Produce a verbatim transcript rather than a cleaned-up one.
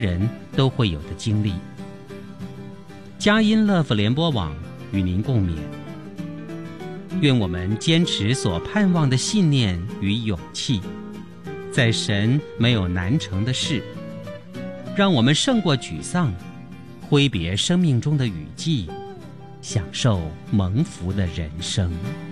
人都会有的经历。佳音乐福联播网与您共勉，愿我们坚持所盼望的信念与勇气，在神没有难成的事，让我们胜过沮丧，挥别生命中的雨季，享受蒙福的人生。